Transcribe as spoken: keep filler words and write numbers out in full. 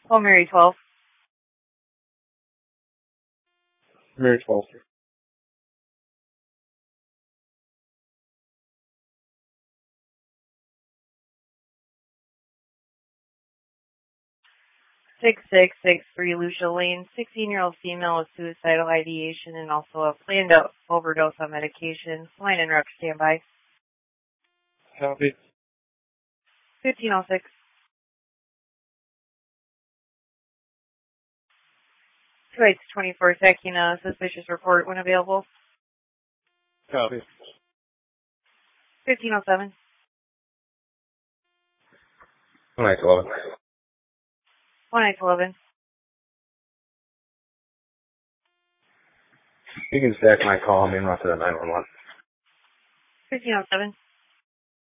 Oh, Mary twelve. Mary twelve. six six six three Lucia Lane, sixteen-year-old female with suicidal ideation and also a planned overdose on medication. Line and rep standby. Copy. fifteen oh six. two eight twenty-four, checking a suspicious report when available. Copy. fifteen oh seven. one eight eleven. one eight eleven. You can stack my call. I'm in route to the nine one one. fifteen oh seven.